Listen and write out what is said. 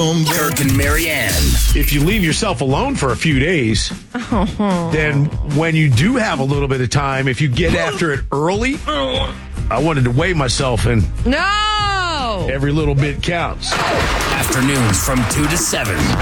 Kirk and Marianne. If you leave yourself alone for a few days, then when you do have a little bit of time, if you get after it early, I wanted to weigh myself, and No! every little bit counts. Afternoons from 2 to 7.